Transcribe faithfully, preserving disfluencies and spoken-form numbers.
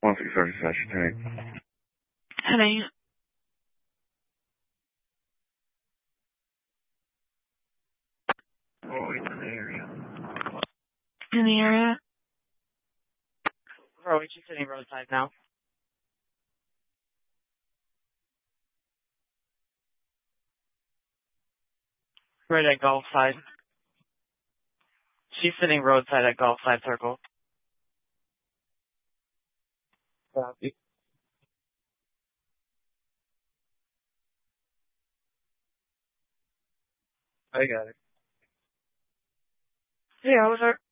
one six thirty session, hey. Heading. Oh, he's in the area. In the area? Bro, we're just sitting roadside now. Right at Golf Side. She's sitting roadside at Golf Side Circle. Copy. I got it. Yeah, over.